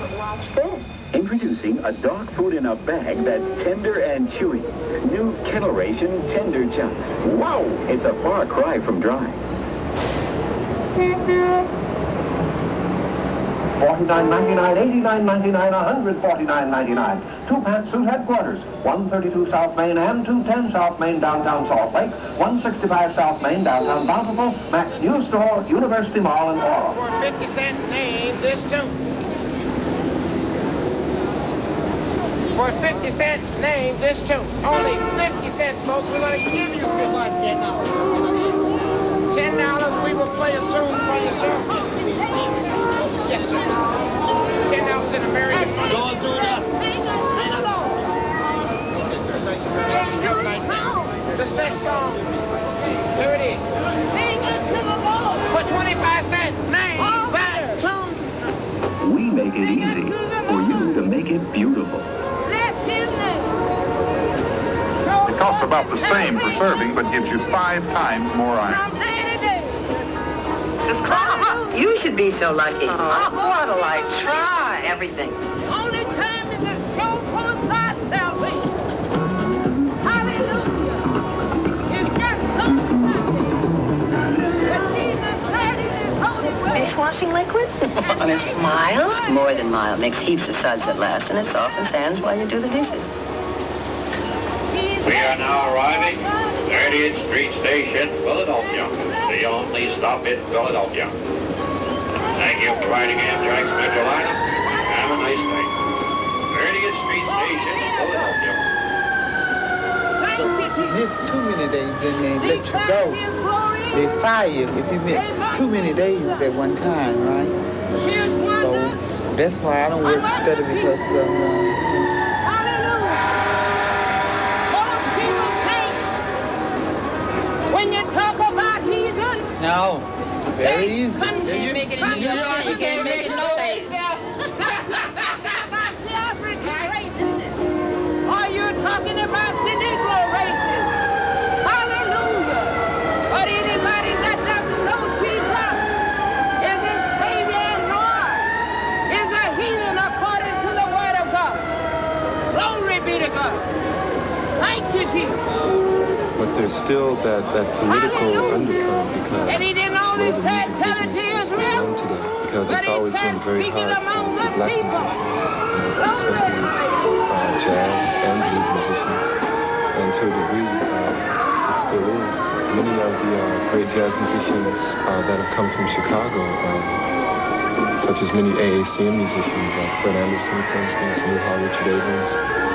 Watch this. Introducing a dog food in a bag that's tender and chewy. New Kennel Ration Tender Chunks. Wow! It's a far cry from dry. $49.99, $89.99, $149.99. Two Pantsuit headquarters, 132 South Main and 210 South Main, downtown Salt Lake, 165 South Main, downtown Bountiful, Max New Store, University Mall, and Laurel. For 50 cents, name this tune. For 50 cents, name this tune. Only 50 cents, folks. We're going to give you $10. $10, we will play a tune for yourself. Yes, sir. $10 in American money. Don't do that. Okay, sir. Thank you very much. Have a nice day. This next song, here it is. Sing it to the Lord. For 25 cents, name that tune. We make it easy for you to make it beautiful. Bless his name. It costs about the same for serving, but gives you 5 times more iron. From day to day. Just you should be so lucky. Oh, what'll I try? Everything. Only time in the show for God's salvation. Hallelujah. It just comes Sunday. But Jesus said in his holy word. Dishwashing liquid? And it's mild? More than mild. Makes heaps of suds that last, and it softens hands while you do the dishes. We are now arriving at 30th Street Station, Philadelphia, the only stop in Philadelphia. Thank you for riding Amtrak Metroliner. Have a nice day. 30th Street Station, Philadelphia. Miss too many days, then they let you go. They fire you if you miss too many days at one time, right? So that's why I don't work steady because when you talk about heathens, no, very easy. You can't make it in your church. You can't make it no ways. Or you're talking about the Negro races. Hallelujah. But anybody that doesn't know Jesus is his Savior and Lord, is a heathen according to the word of God. Glory be to God. Thank you, Jesus. But there's still that political undercurrent because and he didn't only say tell it to Israel, today, because but it's he always said been very speak it hard among for the black people. musicians, especially jazz and blues musicians, and to a degree it still is. Many of the great jazz musicians that have come from Chicago, such as many AACM musicians, Fred Anderson, for instance, New Hall, Richard Abrams,